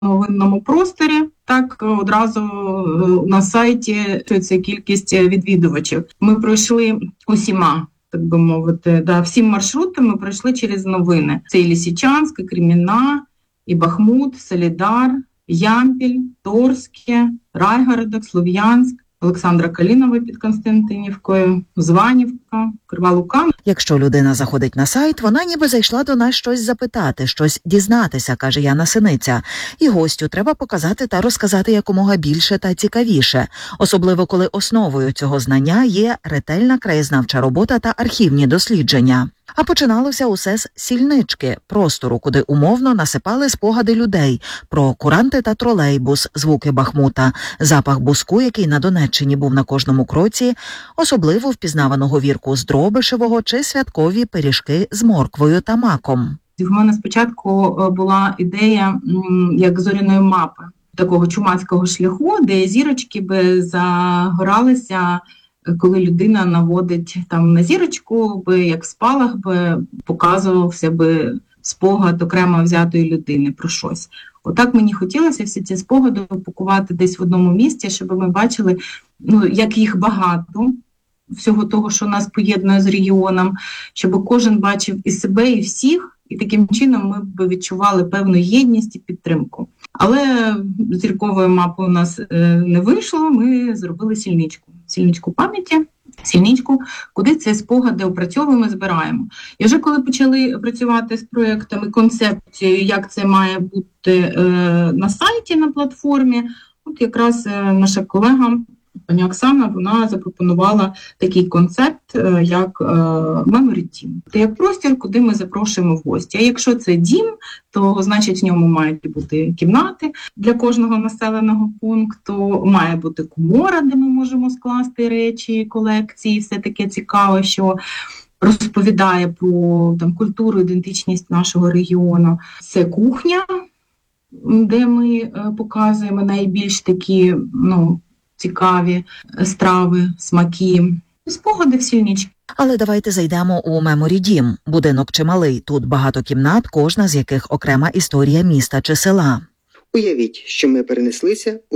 новинному просторі, так одразу на сайті ця кількість відвідувачів. Ми пройшли усіма, так би мовити, всім маршрутом ми пройшли через новини. Це і Лисичанськ, і Кремінна, і Бахмут, Солідар, Ямпіль, Торське, Райгородок, Слов'янськ, Олександра Калінова під Константинівкою, Званівка, Крива Лука. Якщо людина заходить на сайт, вона ніби зайшла до нас щось запитати, щось дізнатися, каже Яна Синиця. І гостю треба показати та розказати якомога більше та цікавіше. Особливо, коли основою цього знання є ретельна краєзнавча робота та архівні дослідження. А починалося усе з сільнички, простору, куди умовно насипали спогади людей про куранти та тролейбус, звуки Бахмута, запах буску, який на Донеччині був на кожному кроці, особливо впізнаваного вірку з Дробишевого чи святкові пиріжки з морквою та маком. В мене спочатку була ідея як зоряної мапи, такого чумацького шляху, де зірочки би загоралися, коли людина наводить там на зірочку, як спалах би показувався би спогад окремо взятої людини про щось. Отак мені хотілося всі ці спогади упакувати десь в одному місці, щоб ми бачили, як їх багато, всього того, що нас поєднує з регіоном, щоб кожен бачив і себе, і всіх, і таким чином ми б відчували певну єдність і підтримку. Але зіркової мапи у нас не вийшло, ми зробили сільничку пам'яті, куди ці спогади опрацьовуємо, збираємо. І вже коли почали працювати з проєктами, концепцією, як це має бути на сайті, на платформі, от якраз наша колега, пані Оксана, вона запропонувала такий концепт, як Memory Team. Це як простір, куди ми запрошуємо в гості. А якщо це дім, то значить в ньому мають бути кімнати для кожного населеного пункту, має бути комора, де ми можемо скласти речі, колекції, все таке цікаве, що розповідає про культуру, ідентичність нашого регіону. Це кухня, де ми показуємо найбільш такі, цікаві страви, смаки, спогади в сільничці. Але давайте зайдемо у Memory Дім. Будинок чималий, тут багато кімнат, кожна з яких окрема історія міста чи села. Уявіть, що ми перенеслися у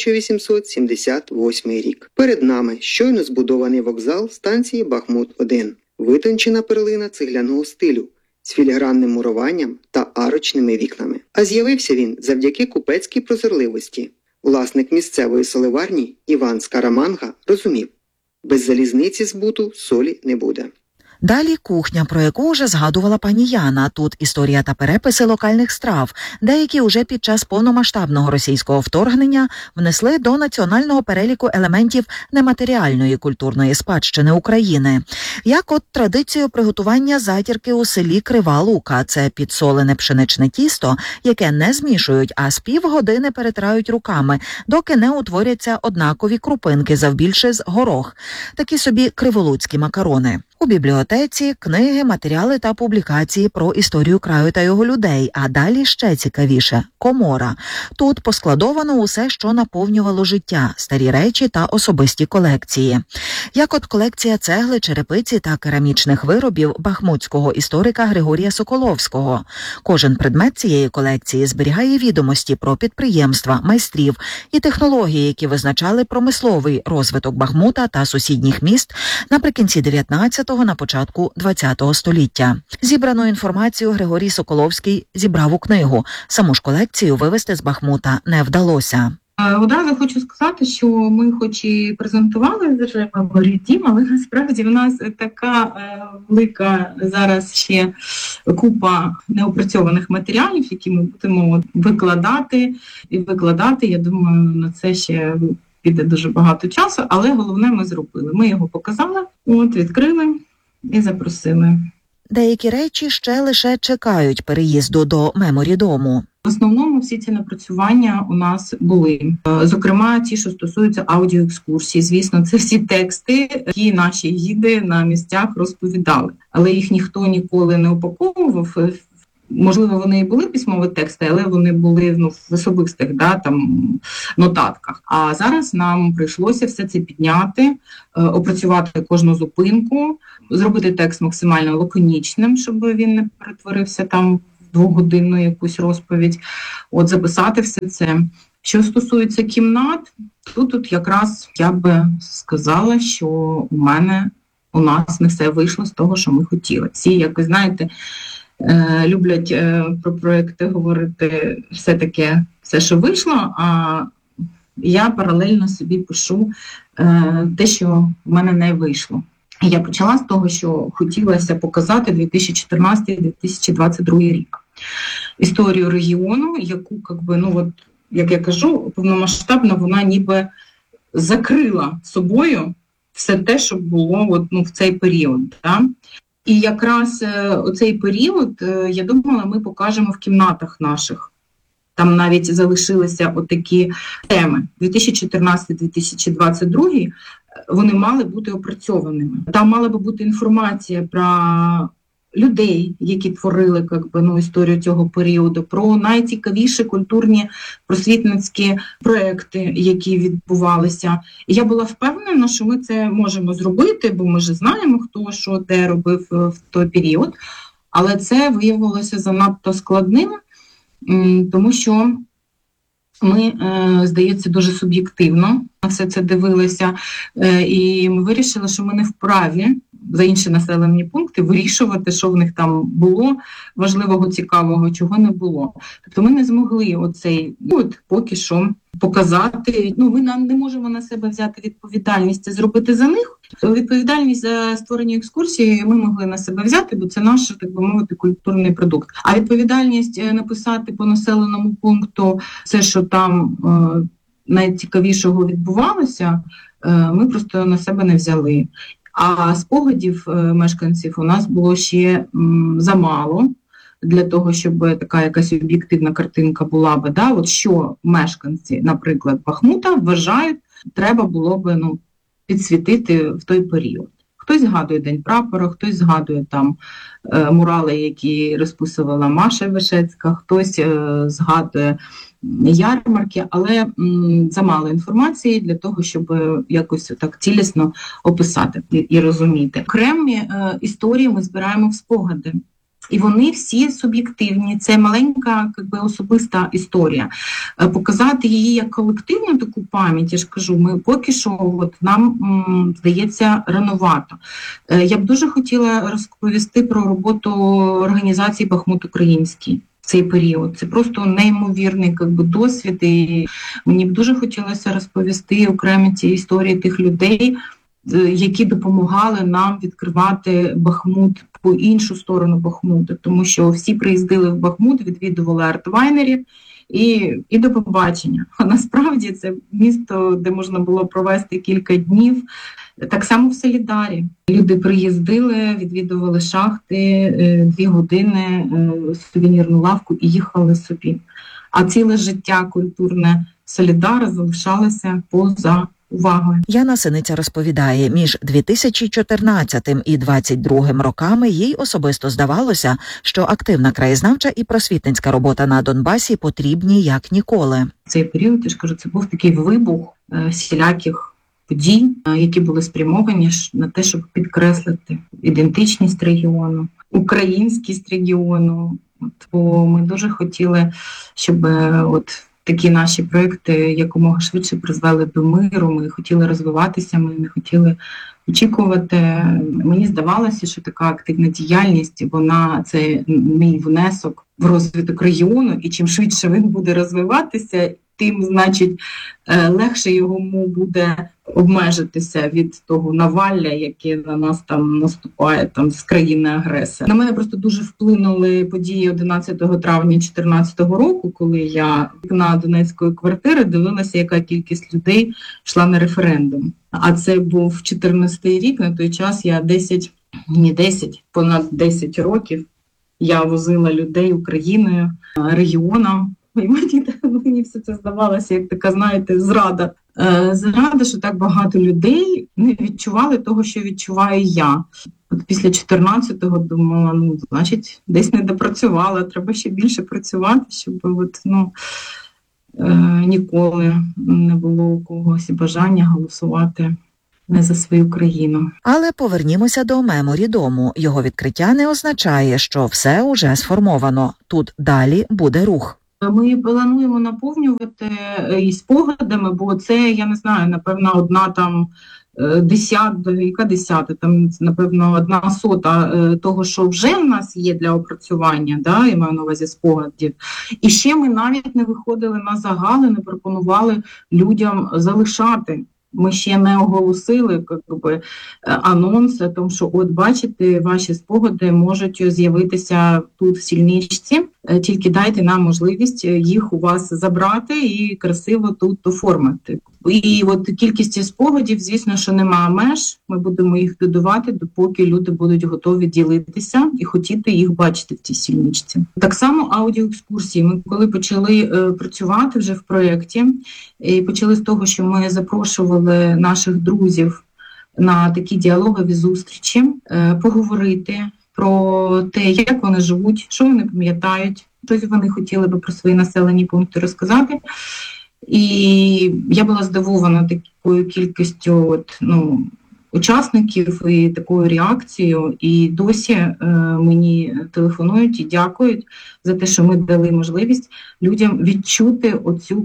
1878 рік. Перед нами щойно збудований вокзал станції Бахмут-1. Витончена перлина цегляного стилю з філігранним муруванням та арочними вікнами. А з'явився він завдяки купецькій прозорливості. Власник місцевої соливарні Іван Скараманга розумів, без залізниці збуту солі не буде. Далі кухня, про яку вже згадувала пані Яна. Тут історія та переписи локальних страв, деякі уже під час повномасштабного російського вторгнення внесли до національного переліку елементів нематеріальної культурної спадщини України. Як от традицію приготування затірки у селі Крива Лука. Це підсолене пшеничне тісто, яке не змішують, а з півгодини перетирають руками, доки не утворяться однакові крупинки завбільше з горох. Такі собі криволуцькі макарони. У бібліотеці книги, матеріали та публікації про історію краю та його людей, а далі ще цікавіше – комора. Тут поскладовано усе, що наповнювало життя, старі речі та особисті колекції. Як от колекція цегли, черепиці та керамічних виробів бахмутського історика Григорія Соколовського. Кожен предмет цієї колекції зберігає відомості про підприємства, майстрів і технології, які визначали промисловий розвиток Бахмута та сусідніх міст наприкінці 19-го, на початку 20-го століття. Зібрану інформацію Григорій Соколовський зібрав у книгу. Саму ж колекцію вивезти з Бахмута не вдалося. Одразу хочу сказати, що ми хоч і презентували вже Memory Team, але насправді в нас така велика зараз ще купа неопрацьованих матеріалів, які ми будемо викладати. Я думаю, на це ще піде дуже багато часу, але головне ми зробили. Ми його показали, відкрили і запросили. Деякі речі ще лише чекають переїзду до Memory Дому. В основному всі ці напрацювання у нас були. Зокрема, ті, що стосуються аудіоекскурсій. Звісно, це всі тексти, які наші гіди на місцях розповідали. Але їх ніхто ніколи не упаковував. Можливо, вони і були письмові тексти, але вони були в особистих нотатках. А зараз нам прийшлося все це підняти, опрацювати кожну зупинку, зробити текст максимально лаконічним, щоб він не перетворився 2-годинну якусь розповідь, записати все це. Що стосується кімнат, тут якраз я би сказала, що у нас не все вийшло з того, що ми хотіли. Всі, якось, знаєте, люблять про проекти говорити все, що вийшло, а я паралельно собі пишу те, що в мене не вийшло. Я почала з того, що хотілося показати 2014-2022 рік. Історію регіону, яку, як я кажу, повномасштабно вона ніби закрила собою все те, що було в цей період. Да? І якраз оцей період, я думала, ми покажемо в кімнатах наших. Там навіть залишилися отакі теми. 2014-2022 вони мали бути опрацьованими. Там мала би бути інформація про людей, які творили історію цього періоду, про найцікавіші культурні просвітницькі проекти, які відбувалися. І я була впевнена, що ми це можемо зробити, бо ми ж знаємо, хто що де робив в той період. Але це виявилося занадто складним, тому що ми, здається, дуже суб'єктивно на все це дивилися, і ми вирішили, що ми не вправі за інші населені пункти вирішувати, що в них там було важливого, цікавого, чого не було. Тобто ми не змогли поки що показати. Ми не можемо на себе взяти відповідальність це зробити за них. Відповідальність за створення екскурсії ми могли на себе взяти, бо це наш, так би мовити, культурний продукт. А відповідальність написати по населеному пункту все, що там найцікавішого відбувалося, ми просто на себе не взяли. А спогадів мешканців у нас було ще замало для того, щоб така якась об'єктивна картинка була би. Да? Що мешканці, наприклад, Бахмута вважають, треба було би підсвітити в той період. Хтось згадує День прапора, хтось згадує там мурали, які розписувала Маша Вишецька, хтось згадує ярмарки, але замало інформації для того, щоб якось так цілісно описати і розуміти. Окремі історії ми збираємо в спогади. І вони всі суб'єктивні, це маленька особиста історія. Показати її як колективну таку пам'ять, я ж кажу, ми поки що нам здається рановато. Я б дуже хотіла розповісти про роботу організації «Бахмут Український» в цей період. Це просто неймовірний досвід, і мені б дуже хотілося розповісти окремі ці історії тих людей, які допомагали нам відкривати Бахмут по іншу сторону Бахмуту, тому що всі приїздили в Бахмут, відвідували арт-вайнерів і до побачення. А насправді це місто, де можна було провести кілька днів. Так само в Солідарі. Люди приїздили, відвідували шахти, 2 години, сувенірну лавку і їхали собі. А ціле життя культурне Солідара залишалося поза увагою. Яна Синиця розповідає, між 2014 і 2022 роками їй особисто здавалося, що активна краєзнавча і просвітницька робота на Донбасі потрібні як ніколи. В цей період, я ж кажу, це був такий вибух всіляких подій, які були спрямовані на те, щоб підкреслити ідентичність регіону, українськість регіону. Бо ми дуже хотіли, щоб такі наші проекти якомога швидше призвели до миру, ми хотіли розвиватися, ми не хотіли очікувати. Мені здавалося, що така активна діяльність, це мій внесок в розвиток регіону, і чим швидше він буде розвиватися, тим, значить, легше йому буде обмежитися від того навалля, яке на нас там наступає з країни-агресора. На мене просто дуже вплинули події 11 травня 2014 року, коли я на Донецької квартири дивилася, яка кількість людей йшла на референдум. А це був 14-й рік, на той час я понад 10 років я возила людей Україною, регіоном. І мені все це здавалося, як така, знаєте, зрада. Зрада, що так багато людей не відчували того, що відчуваю я. Після 14-го думала, значить, десь не допрацювала, треба ще більше працювати, щоб ніколи не було у когось бажання голосувати не за свою країну. Але повернімося до меморі дому. Його відкриття не означає, що все уже сформовано. Тут далі буде рух. Ми плануємо наповнювати і спогадами, бо це, я не знаю, напевно, одна там десята, там, напевно, 1/100 того, що вже в нас є для опрацювання, да, я маю на увазі спогадів. І ще ми навіть не виходили на загали, не пропонували людям залишати. Ми ще не оголосили анонс, тому що, от бачите, ваші спогади можуть з'явитися тут в Сільничці, тільки дайте нам можливість їх у вас забрати і красиво тут оформити. І от кількість спогадів, звісно, що нема меж, ми будемо їх додавати, допоки люди будуть готові ділитися і хотіти їх бачити в цій Сільничці. Так само аудіоекскурсії. Ми коли почали працювати вже в проєкті, і почали з того, що ми запрошували наших друзів на такі діалогові зустрічі, поговорити про те, як вони живуть, що вони пам'ятають, що вони хотіли би про свої населені пункти розказати. І я була здивована такою кількістю учасників і такою реакцією. І досі мені телефонують і дякують за те, що ми дали можливість людям відчути оцю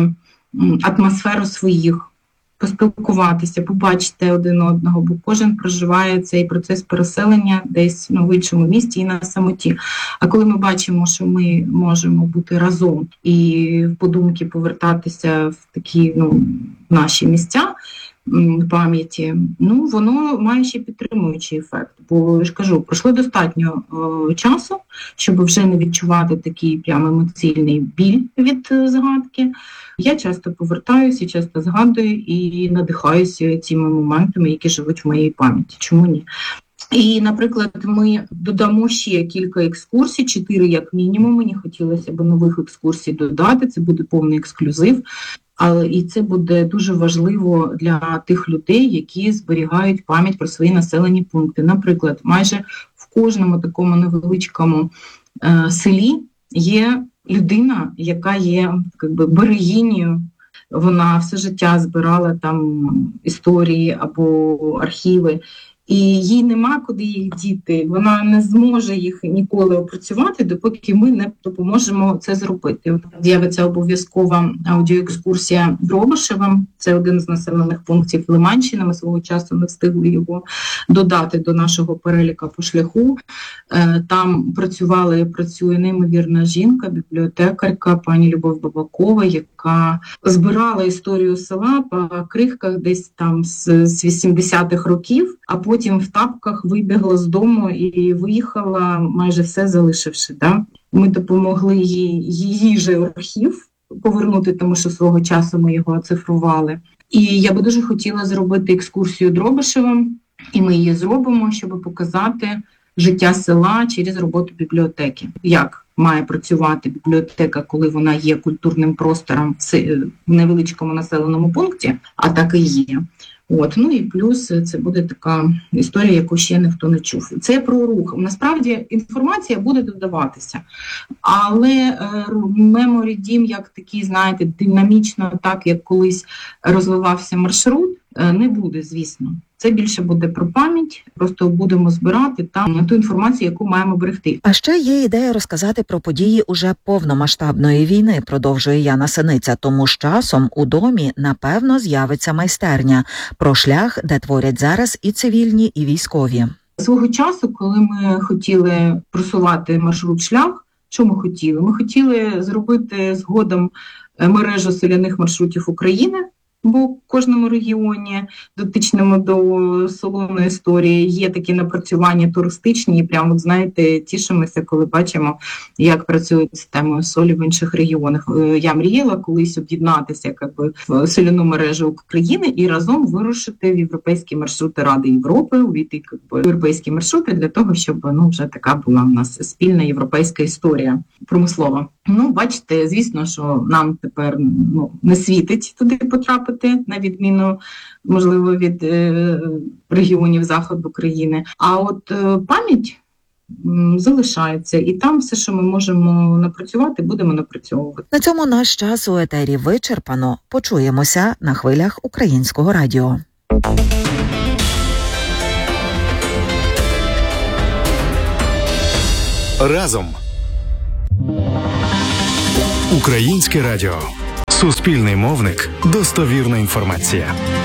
атмосферу своїх, поспілкуватися, побачити один одного, бо кожен проживає цей процес переселення десь в іншому місті і на самоті. А коли ми бачимо, що ми можемо бути разом і в подумки повертатися в такі наші місця пам'яті, воно має ще підтримуючий ефект. Бо, я ж кажу, пройшло достатньо часу, щоб вже не відчувати такий прямо емоційний біль від згадки. Я часто повертаюся, часто згадую і надихаюся цими моментами, які живуть в моїй пам'яті. Чому ні? І, наприклад, ми додамо ще кілька екскурсій, 4 як мінімум. Мені хотілося б нових екскурсій додати, це буде повний ексклюзив. Але і це буде дуже важливо для тих людей, які зберігають пам'ять про свої населені пункти. Наприклад, майже в кожному такому невеличкому селі є людина, яка є берегинею. Вона все життя збирала там історії або архіви. І їй нема куди їх діти, вона не зможе їх ніколи опрацювати, допоки ми не допоможемо це зробити. З'явиться обов'язкова аудіоекскурсія Дробишевим, це один з населених пунктів Лиманщини, ми свого часу не встигли його додати до нашого переліка по шляху. Там працює неймовірна жінка, бібліотекарка, пані Любов Бабакова, яка збирала історію села по крихках десь там з 80-х років, а потім в тапках вибігла з дому і виїхала, майже все залишивши. Да? Ми допомогли її же архів повернути, тому що свого часу ми його оцифрували. І я би дуже хотіла зробити екскурсію Дробишевим, і ми її зробимо, щоб показати життя села через роботу бібліотеки. Як має працювати бібліотека, коли вона є культурним простором в невеличкому населеному пункті, а так і є. І плюс це буде така історія, яку ще ніхто не чув. Це про рух. Насправді інформація буде додаватися, але Меморі Дім як такий, знаєте, динамічно, так як колись розвивався маршрут, не буде, звісно. Це більше буде про пам'ять, просто будемо збирати там ту інформацію, яку маємо берегти. А ще є ідея розказати про події уже повномасштабної війни, продовжує Яна Синиця, тому з часом у домі, напевно, з'явиться майстерня про шлях, де творять зараз і цивільні, і військові. Свого часу, коли ми хотіли просувати маршрут шлях, що ми хотіли? Ми хотіли зробити згодом мережу селяних маршрутів України, бо в кожному регіоні, дотичному до солоної історії, є такі напрацювання туристичні, і прямо, знаєте, тішимося, коли бачимо, як працюють системою солі в інших регіонах. Я мріяла колись об'єднатися в соляну мережу України і разом вирушити в європейські маршрути Ради Європи, увійти в європейські маршрути для того, щоб вже така була в нас спільна європейська історія промислова. Бачите, звісно, що нам тепер не світить туди потрапити, на відміну, можливо, від регіонів заходу країни. А от пам'ять залишається, і там все, що ми можемо напрацювати, будемо напрацьовувати. На цьому наш час у етері вичерпано. Почуємося на хвилях Українського радіо. Разом. Українське радіо. Суспільний мовник. Достовірна інформація.